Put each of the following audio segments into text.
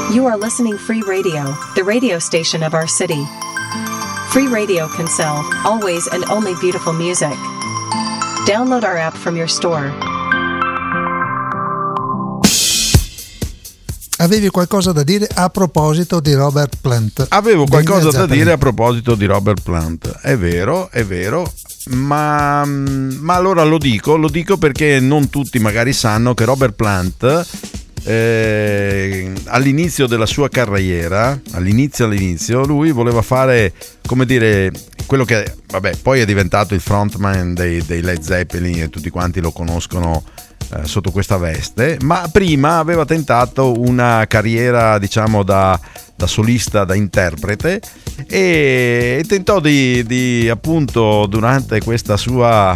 You are listening Free Radio, the radio station of our city. Free Radio can sell, always and only beautiful music. Download our app from your store. Avevi qualcosa da dire a proposito di Robert Plant? Avevo qualcosa da dire a proposito di Robert Plant. È vero, ma allora lo dico perché non tutti magari sanno che Robert Plant all'inizio della sua carriera, all'inizio lui voleva fare, come dire, quello che poi è diventato il frontman dei Led Zeppelin e tutti quanti lo conoscono sotto questa veste, ma prima aveva tentato una carriera, diciamo, da solista, da interprete, e tentò di appunto durante questi suoi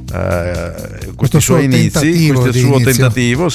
inizi, questo suo tentativo,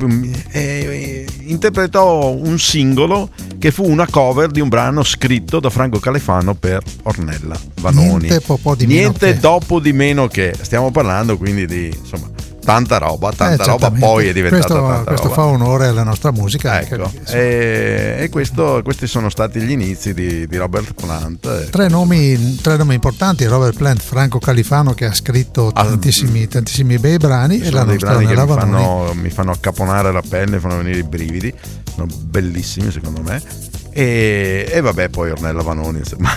interpretò un singolo che fu una cover di un brano scritto da Franco Califano per Ornella Vanoni. Niente dopo di meno che stiamo parlando quindi di, insomma, tanta roba, poi è diventata tanta questo roba. Fa onore alla nostra musica, ecco, e questi sono stati gli inizi di Robert Plant. Tre nomi importanti: Robert Plant, Franco Califano, che ha scritto tantissimi bei brani, e la nostra Ornella Vanoni. Mi fanno accaponare la pelle, mi fanno venire i brividi, sono bellissimi secondo me. E poi Ornella Vanoni, insomma,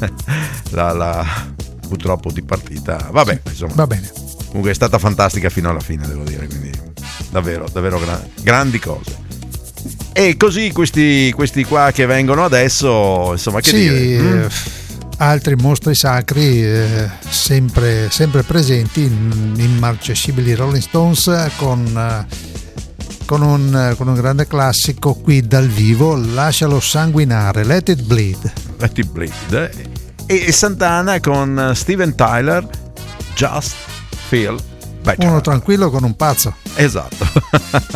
purtroppo di partita, insomma, va bene. Comunque è stata fantastica fino alla fine, devo dire, quindi davvero grandi cose. E così questi qua che vengono adesso, insomma, che dire? Altri mostri sacri, sempre presenti, immarcescibili Rolling Stones, con un grande classico qui dal vivo, Lascialo sanguinare, Let It Bleed. E Santana con Steven Tyler, Just Feel Better. Uno tranquillo con un pazzo. Esatto.